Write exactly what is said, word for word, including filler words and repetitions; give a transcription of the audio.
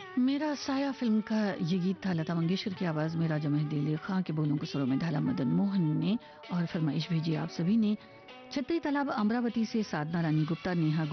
मेरा साया फिल्म का ये गीत था। लता मंगेशकर की आवाज में, राजा मेहदी अली खां के बोलों को सुरों में ढाला मदन मोहन ने और फरमाइश भेजी आप सभी ने। छतरी तालाब अमरावती से साधना रानी गुप्ता, नेहा